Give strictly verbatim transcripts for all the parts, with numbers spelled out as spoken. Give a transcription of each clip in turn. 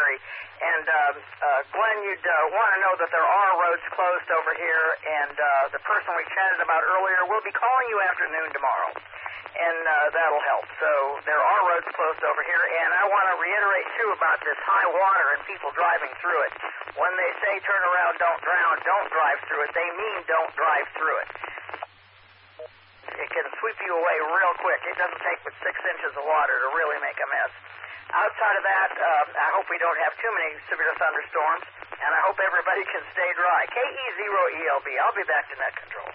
Gary. And um, uh, Glenn, you'd uh, want to know that there are roads closed over here, and uh, the person we chatted about earlier will be calling you afternoon tomorrow, and uh, that'll help. So there are roads closed over here, and I want to reiterate, too, about this high water and people driving through it. When they say turn around, don't drown, don't drive through it, they mean don't drive through it. It can sweep you away real quick. It doesn't take but six inches of water to really make a mess. Outside of that, uh, I hope we don't have too many severe thunderstorms, and I hope everybody can stay dry. K E zero E L B. I'll be back to net control.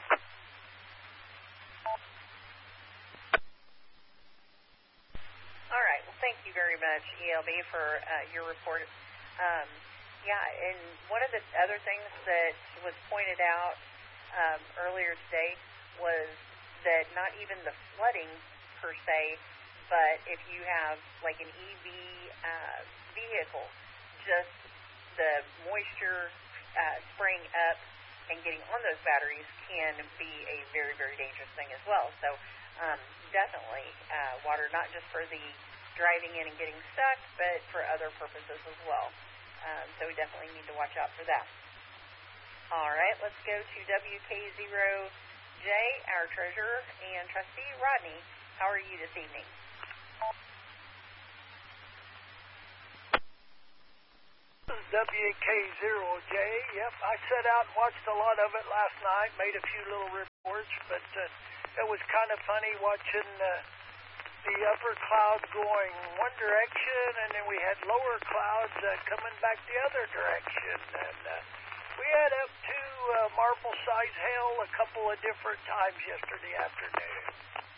All right. Well, thank you very much, E L B, for uh, your report. Um, yeah, and one of the other things that was pointed out um, earlier today was that not even the flooding per se, but if you have like an E V uh, vehicle, just the moisture uh, spraying up and getting on those batteries can be a very, very dangerous thing as well. So um, definitely uh, water, not just for the driving in and getting stuck, but for other purposes as well. Um, so we definitely need to watch out for that. All right, let's go to W K zero J, our treasurer and trustee, Rodney. How are you this evening? This is W K zero J. Yep, I sat out and watched a lot of it last night, made a few little reports, but uh, it was kind of funny watching uh, the upper clouds going one direction, and then we had lower clouds uh, coming back the other direction. And uh, we had up to uh, marble-sized hail a couple of different times yesterday afternoon.